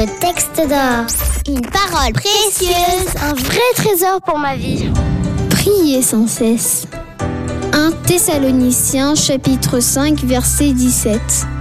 Le texte d'or. Une parole précieuse. Un vrai trésor pour ma vie. Priez sans cesse. 1 Thessaloniciens chapitre 5 verset 17.